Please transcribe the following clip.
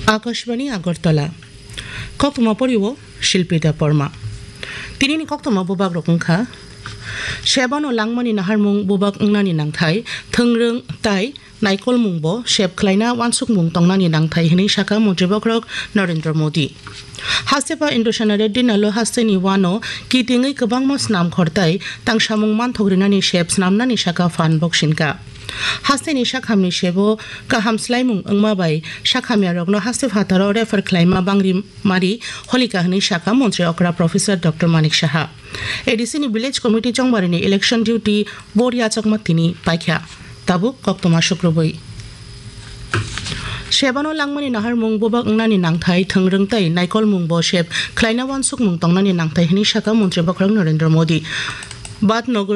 आकाशवाणी আগরতলা কক্তমা পরিব শিল্পীতা পরমা তিনি কক্তমা বুবাক রকমখা সেবানো লাংমানি নাহারমুং বুবাকংনানি নাংথাই থংরং তাই নাইকল মুংবো সেব খ্লাইনা ওয়ানসুক মুং তংনানি নাংথাই হিনি শাখা মন্ত্রীবক্রক নরেন্দ্র মোদী हास्तेपा इंडोशना रेड्डी नालो हास्तेनि वानो कितिङै गोबांमा स्नाम खरताय तांसामुं मानथग्रिनानि शेब स्नामनानि शाखा फान बक्सिनका हास्तेनि शाखामनि शेबो काहामस्लाइमुं ओंमाबाय शाखामिया रगनो हास्ते फाताराव रेफार ख्लाइमा बांग्रि मारि हलिका हनि शाखा मन्त्री अकरा professor doctor Manik Saha एडिसिनि village committee चंबारिनि election duty बोरिया चकमा तिनि पाइख्या ताबुक कक्तमा शुक्रबै सेबानो लांमानि नाहार मुं बुबाक अंगनानि नांथाय थंरोंताय नाइकल मुंबो शेब ख्लाइना वानसुक मुं तंगनानि नांथाय हिनि शाखा मन्त्री बख्रक नरेंद्र मोदी बात नगर